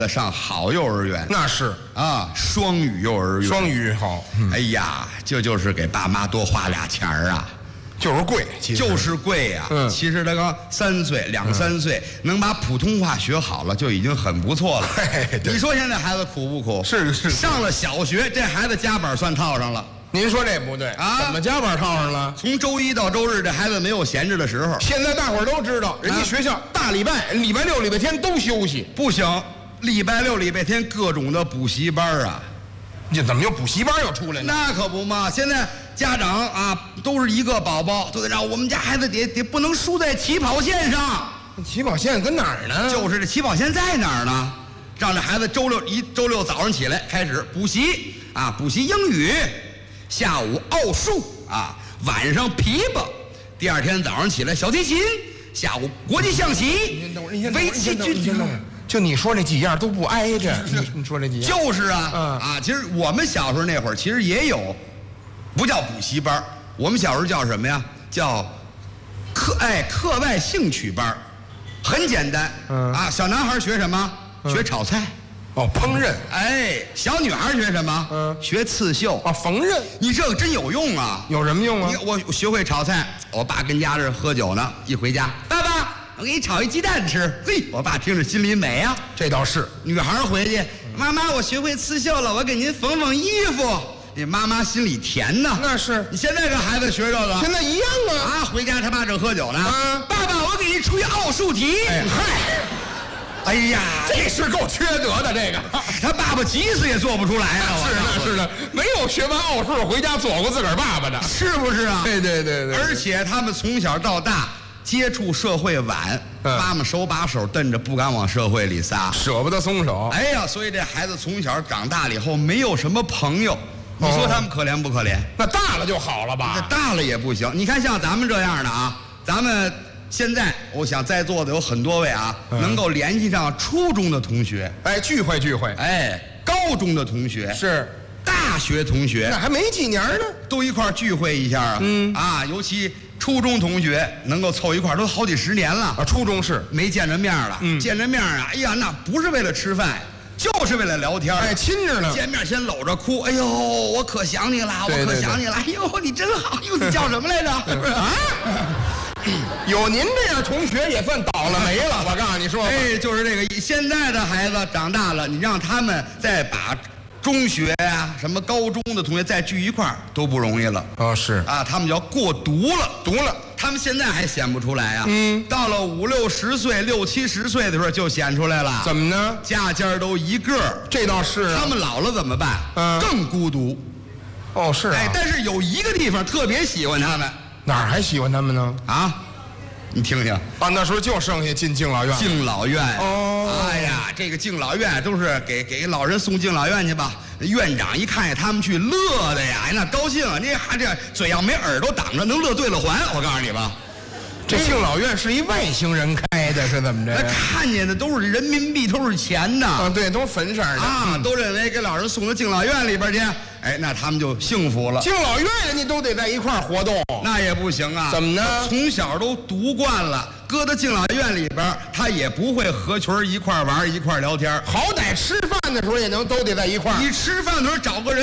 上好幼儿园。 那是啊，双语幼儿园。 双语好。 哎呀，这就是给爸妈多花俩钱儿啊。 就是贵， 就是贵呀。其实他刚3岁、2、3岁，能把普通话学好了就已经很不错了。你说现在孩子苦不苦？ 是。 上了小学，这孩子夹板算套上了。 您说这不对啊？怎么夹板套上了？ 从周一到周日，这孩子没有闲着的时候。 现在大伙儿都知道，人家学校大礼拜、礼拜六、礼拜天都休息。 不行，礼拜六、礼拜天各种的补习班啊。 这怎么又补习班又出来了？ 那可不嘛！现在家长啊，都是一个宝宝，都得让我们家孩子得不能输在起跑线上。 起跑线跟哪儿呢？ 就是这起跑线在哪儿呢？让这孩子周六早上起来开始补习啊，补习英语，下午奥数啊，晚上琵琶，第二天早上起来小提琴，下午国际象棋，围棋、军事。 就你说这几样都不挨着，你说这几样就是啊，其实我们小时候那会儿其实也有，不叫补习班，我们小时候叫什么呀？叫课外兴趣班，很简单啊。小男孩学什么？学炒菜。 哦，烹饪。 哎，小女孩学什么？学刺绣。 啊，缝纫。 你这个真有用啊！ 有什么用啊？ 我学会炒菜，我爸跟家这喝酒呢，一回家，爸爸。我给你炒一鸡蛋吃，嘿，我爸听着心里美啊。 这倒是。 女孩回去，妈妈，我学会刺绣了，我给您缝缝衣服。你妈妈心里甜呐。 那是。 你现在跟孩子学这个？ 现在一样啊。 回家他爸正喝酒呢。爸爸，我给你出一奥数题。哎呀， 这是够缺德的，这个他爸爸急死也做不出来啊。 是的，没有学完奥数回家做过自个儿爸爸的， 是不是啊？ 对。 而且他们从小到大。接触社会晚，妈妈手把手瞪着，不敢往社会里撒， 舍不得松手。 哎呀，所以这孩子从小长大了以后没有什么朋友，你说他们可怜不可怜？ 那大了就好了吧？ 那大了也不行。你看像咱们这样的啊，咱们现在我想在座的有很多位啊，能够联系上初中的同学， 哎，聚会， 哎，高中的同学是。 大学同学， 那还没几年呢， 都一块聚会一下啊。尤其初中同学能够凑一块都好几10年了啊。初中是没见着面了，见着面啊，哎呀，那不是为了吃饭，就是为了聊天， 哎，亲着呢。 见面先搂着哭，哎呦，我可想你了，我可想你了，哎呦，你真好，哎呦，你叫什么来着？是不是啊？ 有您这样同学也算倒了霉了，我告诉你说， 哎，就是这个。现在的孩子长大了，你让他们再把。中学啊，什么高中的同学再聚一块儿都不容易了。 哦，是啊，他们就要过读了。他们现在还显不出来啊。到了50、60岁、60、70岁的时候就显出来了。 怎么呢？ 家家都一个。 这倒是啊。 他们老了怎么办？更孤独。 哦，是啊。 哎，但是有一个地方特别喜欢他们。 哪儿还喜欢他们呢？ 啊？你听听啊，那时候就剩下进敬老院。 敬老院哦， 哎呀，这个敬老院都是给老人送敬老院去吧。院长一看见他们去，乐的呀，那高兴啊！你还这嘴要没耳朵挡着，能乐对了环。我告诉你吧， 这敬老院是一外星人开的，是怎么着？ 那看见的都是人民币，都是钱的啊，对，都是粉色的啊，都认为给老人送到敬老院里边去。哎，那他们就幸福了。 敬老院人家都得在一块儿活动， 那也不行啊。 怎么呢？ 从小都读惯了，搁到敬老院里边，他也不会合群一块玩一块聊天。 好歹吃饭的时候也能都得在一块儿。 你吃饭的时候找个人。